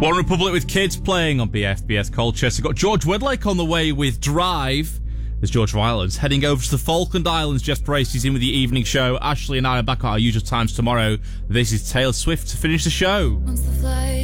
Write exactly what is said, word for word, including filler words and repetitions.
One Republic with Kids playing on B F B S Culture. So got George Wedlake on the way with Drive. As George from Ireland heading over to the Falkland Islands. Jeff Bracey's in with the evening show. Ashley and I are back at our usual times tomorrow. This is Taylor Swift to finish the show.